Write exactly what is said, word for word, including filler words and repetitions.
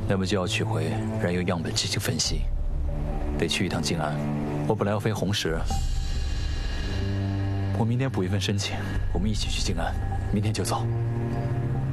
那么就要取回燃油样本进行分析，得去一趟静安。我本来要飞红石，我明天补一份申请，我们一起去静安，明天就走。